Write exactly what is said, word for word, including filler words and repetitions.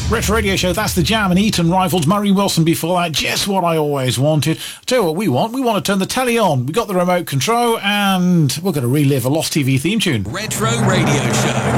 Retro Radio Show, that's the Jam, and Eton Rivals, Murray Wilson before that, just what I always wanted. I'll tell you what we want, we want to turn the telly on. We got the remote control, and we're going to relive a Lost T V theme tune. Retro Radio Show.